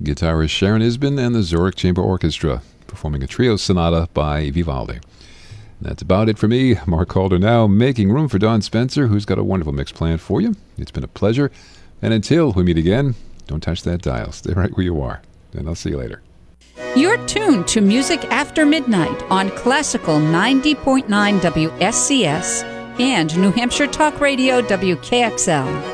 guitarist Sharon Isbin and the Zurich Chamber Orchestra, performing a trio sonata by Vivaldi. That's about it for me. Mark Calder now, making room for Don Spencer, who's got a wonderful mix planned for you. It's been a pleasure. And until we meet again, don't touch that dial. Stay right where you are. And I'll see you later. You're tuned to Music After Midnight on Classical 90.9 WSCS and New Hampshire Talk Radio WKXL.